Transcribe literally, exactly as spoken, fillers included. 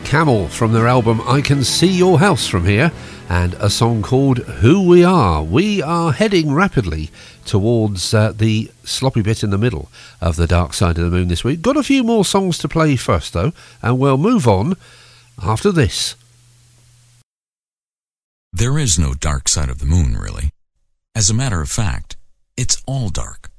Camel from their album I Can See Your House From Here, and a song called Who We Are. We are heading rapidly towards uh, the sloppy bit in the middle of the Dark Side of the Moon this week. Got a few more songs to play first though, and we'll move on after this. There is no dark side of the moon, really. As a matter of fact, it's all dark.